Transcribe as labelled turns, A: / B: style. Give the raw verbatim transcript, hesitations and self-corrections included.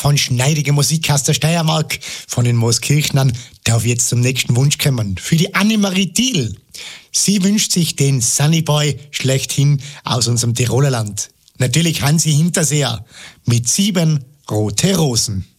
A: von schneidiger Musik aus der Steiermark, von den Mooskirchnern, darf jetzt zum nächsten Wunsch kommen. Für die Annemarie Thiel. Sie wünscht sich den Sunnyboy schlechthin aus unserem Tiroler Land. Natürlich Hansi Hinterseher mit sieben rote Rosen.